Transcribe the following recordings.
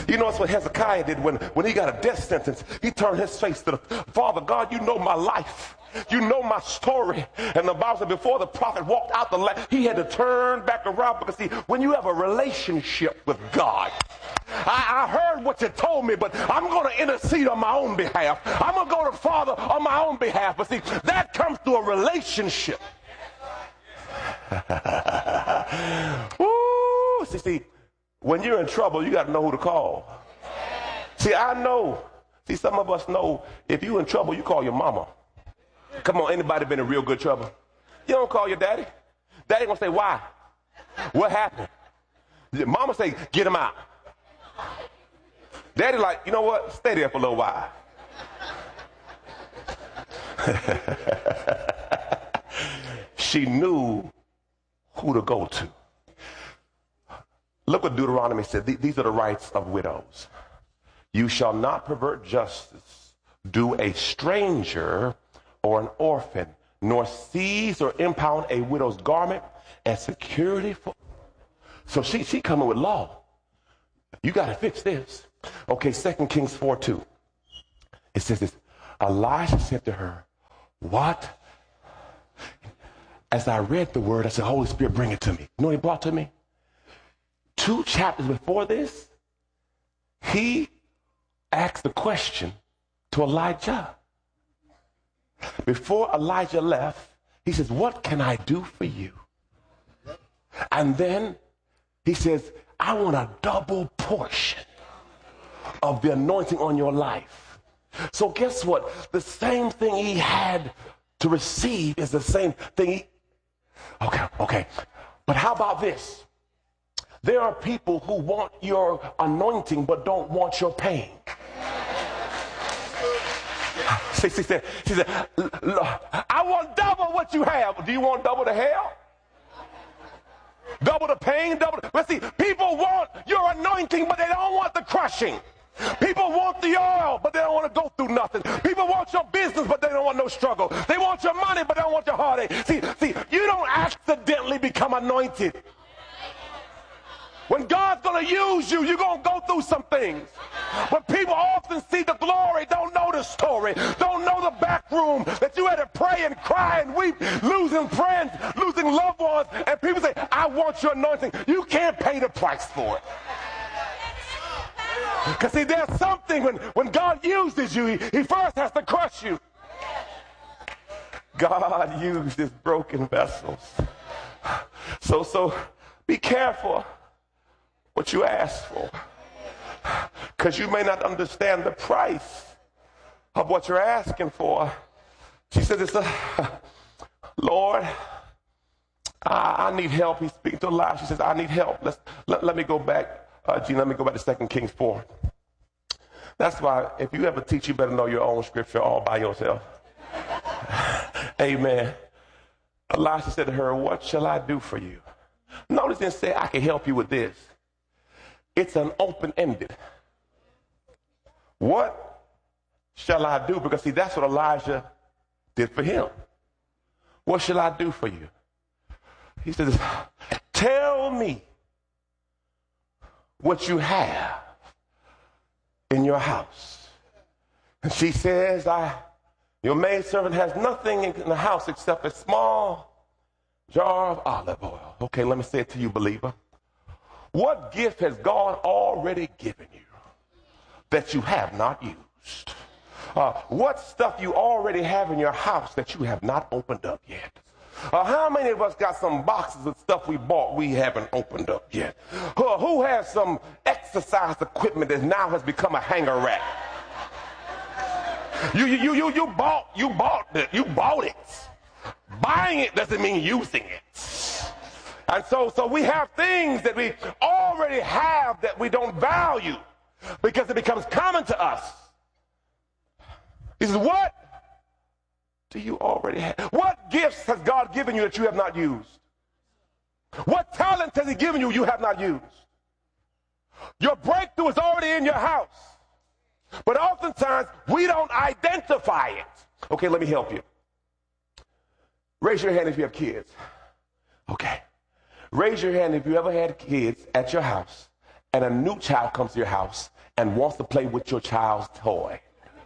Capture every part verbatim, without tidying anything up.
You know, that's what Hezekiah did when, when he got a death sentence. He turned his face to the Father. God, you know my life. You know my story. And the Bible said before the prophet walked out the land, he had to turn back around, because see, when you have a relationship with God, I, I heard what you told me, but I'm going to intercede on my own behalf. I'm going to go to Father on my own behalf. But see, that comes through a relationship. Ooh, see, see, when you're in trouble, you got to know who to call. See, I know. See, some of us know if you're in trouble, you call your mama. Come on, anybody been in real good trouble? You don't call your daddy. Daddy gonna say, why? What happened? Mama say, get him out. Daddy like, you know what? Stay there for a little while. She knew who to go to. Look what Deuteronomy said. These are the rights of widows. You shall not pervert justice, do a stranger or an orphan, nor seize or impound a widow's garment as security for. So she she coming with law. You got to fix this. Okay, Second Kings four two. It says this. Elijah said to her, what? As I read the word, I said, Holy Spirit, bring it to me. You know what he brought to me? Two chapters before this, he asked the question to Elijah. Before Elijah left, he says, what can I do for you? And then he says, I want a double portion of the anointing on your life. So guess what? The same thing he had to receive is the same thing he... Okay, okay. But how about this? There are people who want your anointing but don't want your pain. She, she said, she said, I want double what you have. Do you want double the hell? Double the pain, double the... Let's see, people want your anointing, but they don't want the crushing. People want the oil, but they don't want to go through nothing. People want your business, but they don't want no struggle. They want your money, but they don't want your heartache. See, see, you don't accidentally become anointed. When God's going to use you, you're going to go through some things. But people often see the glory, don't know the story, don't know the back room, that you had to pray and cry and weep, losing friends, losing loved ones. And people say, I want your anointing. You can't pay the price for it. Because see, there's something when, when God uses you, he, he first has to crush you. God uses broken vessels. So, so be careful what you ask for, because you may not understand the price of what you're asking for. She said, it's a, Lord, I, I need help. He's speaking to Elijah. She says, I need help. Let's, let, let me go back. Uh, Gene, let me go back to Second Kings four. That's why if you ever teach, you better know your own scripture all by yourself. Amen. Elijah said to her, what shall I do for you? Notice it didn't say, I can help you with this. It's an open-ended. What shall I do? Because see, that's what Elijah did for him. What shall I do for you? He says, tell me what you have in your house. And she says, I, your maidservant has nothing in the house except a small jar of olive oil. Okay, let me say it to you, believer. What gift has God already given you that you have not used? Uh, what stuff you already have in your house that you have not opened up yet? Uh, how many of us got some boxes of stuff we bought we haven't opened up yet? Uh, who has some exercise equipment that now has become a hanger rack? You, you, you, you bought, you bought it. You bought it. Buying it doesn't mean using it. And so, so we have things that we already have that we don't value because it becomes common to us. He says, what do you already have? What gifts has God given you that you have not used? What talent has he given you you have not used? Your breakthrough is already in your house. But oftentimes, we don't identify it. Okay, let me help you. Raise your hand if you have kids. Okay. Raise your hand if you ever had kids at your house and a new child comes to your house and wants to play with your child's toy.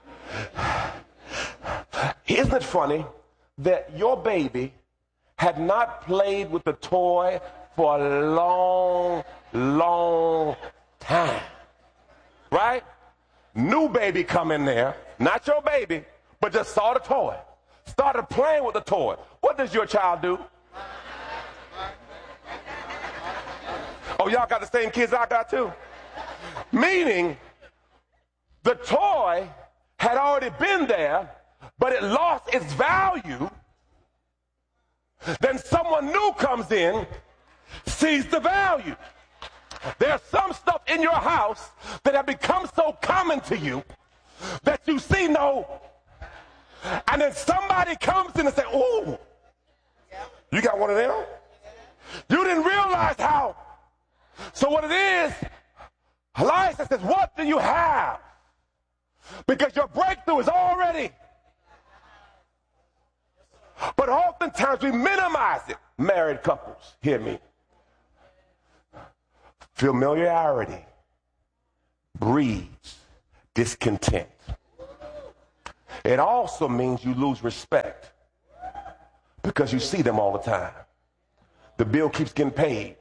Isn't it funny that your baby had not played with the toy for a long, long time? Right? New baby come in there, not your baby, but just saw the toy, started playing with the toy. What does your child do? Oh, y'all got the same kids I got too? Meaning, the toy had already been there, but it lost its value. Then someone new comes in, sees the value. There's some stuff in your house that have become so common to you that you see no, and then somebody comes in and say, "Ooh, you got one of them? You didn't realize how." So what it is, Elias says, "What do you have?" Because your breakthrough is already. But oftentimes we minimize it. Married couples, hear me. Familiarity breeds discontent. It also means you lose respect because you see them all the time. The bill keeps getting paid.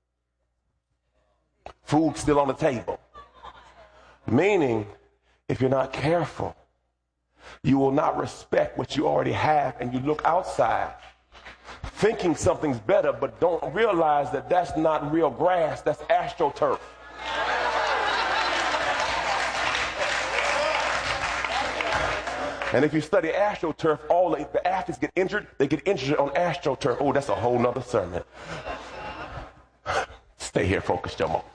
Food's still on the table. Meaning, if you're not careful, you will not respect what you already have, and you look outside thinking something's better, but don't realize that that's not real grass, that's astroturf. And if you study astroturf, all the, the athletes get injured, they get injured on astroturf. Oh, that's a whole nother sermon. Stay here, focus, Jomo.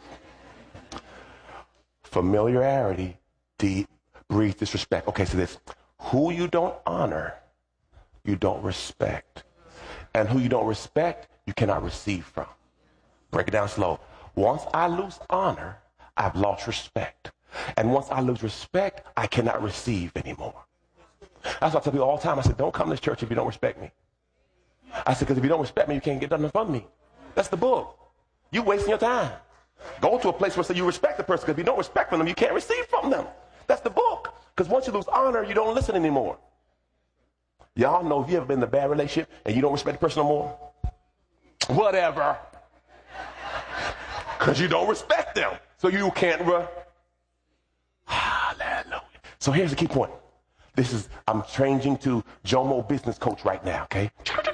Familiarity deep breeds disrespect. Okay, so this, who you don't honor, you don't respect. And who you don't respect, you cannot receive from. Break it down slow. Once I lose honor, I've lost respect. And once I lose respect, I cannot receive anymore. That's what I tell people all the time. I said, don't come to this church if you don't respect me. I said, because if you don't respect me, you can't get nothing from me. That's the book. You wasting your time. Go to a place where say you respect the person, because if you don't respect from them, you can't receive from them. That's the book. Because once you lose honor, you don't listen anymore. Y'all know if you ever been in a bad relationship and you don't respect the person no more? Whatever. Because you don't respect them. So you can't re- Hallelujah. So here's the key point. This is, I'm changing to Jomo business coach right now, okay?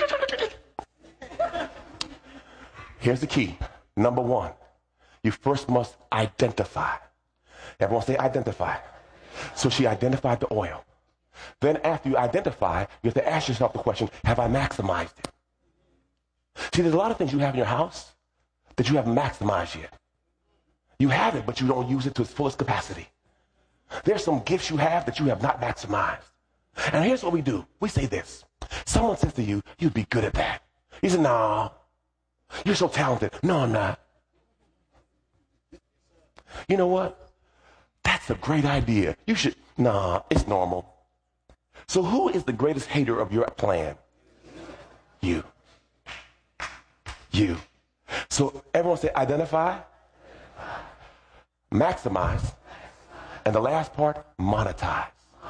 Here's the key. Number one, you first must identify. Everyone say identify. So she identified the oil. Then after you identify, you have to ask yourself the question, have I maximized it? See, there's a lot of things you have in your house that you haven't maximized yet. You have it, but you don't use it to its fullest capacity. There's some gifts you have that you have not maximized. And here's what we do. We say this. Someone says to you, you'd be good at that. You say, no, you're so talented. No, I'm not. You know what? That's a great idea. You should, nah, it's normal. So who is the greatest hater of your plan? You. You. So everyone say identify, maximize, and the last part, monetize.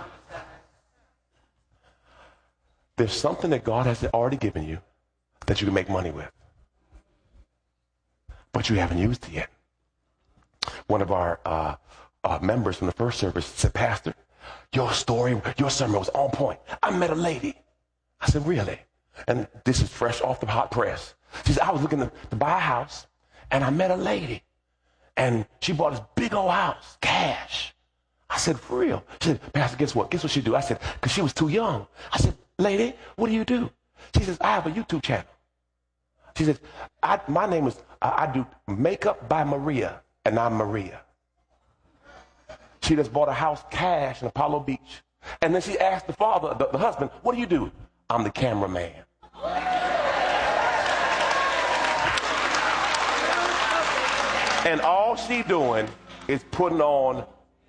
There's something that God has already given you that you can make money with, but you haven't used it yet. One of our uh, uh, members from the first service said, Pastor, your story, your sermon was on point. I met a lady. I said, really? And this is fresh off the hot press. She said, I was looking to, to buy a house, and I met a lady, and she bought this big old house, cash. I said, for real? She said, Pastor, guess what? Guess what she do? I said, because she was too young. I said, lady, what do you do? She says, I have a YouTube channel. She says, I, my name is, I, I do Makeup by Maria, and I'm Maria. She just bought a house cash in Apollo Beach. And then she asked the father, the, the husband, what do you do? I'm the cameraman. And all she doing is putting on.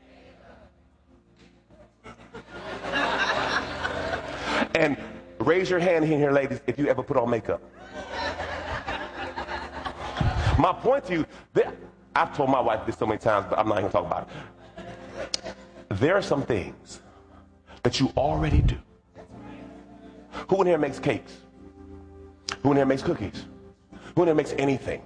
And raise your hand in here, ladies, if you ever put on makeup. My point to you, that, I've told my wife this so many times, but I'm not even going to talk about it. there are some things that you already do. Who in here makes cakes? Who in here makes cookies? Who in here makes anything?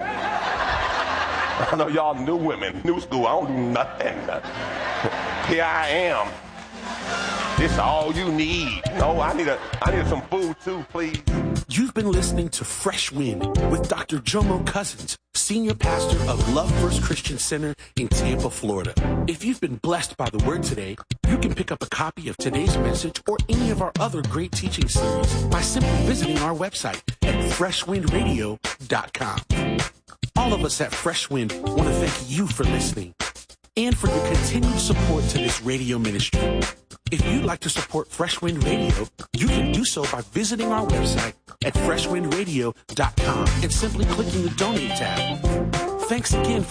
I know y'all new women, new school, I don't do nothing. Here I am. This all you need. No, I need a, I need some food too, please. You've been listening to Fresh Wind with Doctor Jomo Cousins, Senior Pastor of Love First Christian Center in Tampa, Florida. If you've been blessed by the word today, you can pick up a copy of today's message or any of our other great teaching series by simply visiting our website at fresh wind radio dot com. All of us at Fresh Wind want to thank you for listening and for your continued support to this radio ministry. If you'd like to support Fresh Wind Radio, you can do so by visiting our website at fresh wind radio dot com and simply clicking the Donate tab. Thanks again for